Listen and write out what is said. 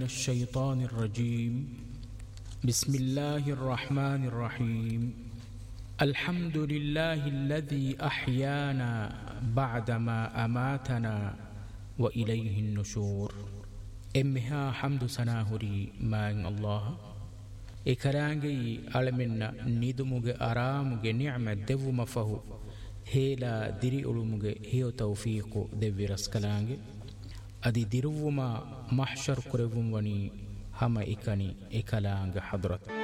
الشيطان الرجيم بسم الله الرحمن الرحيم الحمد لله الذي أحيانا بعدما أماتنا وإليه النشور إمها حمد سناهري ماء الله إكرانجي ألمنا ندمج أرامج نعمة دو مفهو هيلا دري ألمج هيو توفيق دو رسكلانجي أدي دروما محشر كربون وني هما إكاني إكالانج حضرت